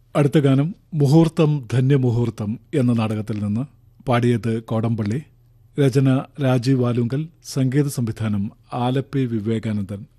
അടുത്ത ഗാനം മുഹൂർത്തം ധന്യമുഹൂർത്തം എന്ന നാടകത്തിൽ നിന്ന്. പാടിയത് കോടമ്പള്ളി. രചന രാജീവ് വാലുങ്കൽ. സംഗീത സംവിധാനം ആലപ്പി വിവേകാനന്ദൻ.